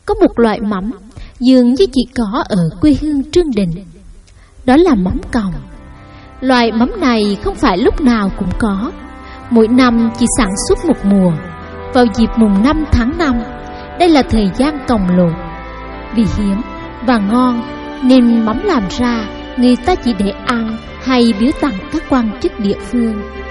có một loại mắm dường như chỉ có ở quê hương Trương Định. Đó là mắm còng. Loại mắm này không phải lúc nào cũng có, mỗi năm chỉ sản xuất một mùa, vào dịp mùng 5 tháng 5. Đây là thời gian còng lột. Vì hiếm và ngon nên mắm làm ra người ta chỉ để ăn hay biếu tặng các quan chức địa phương.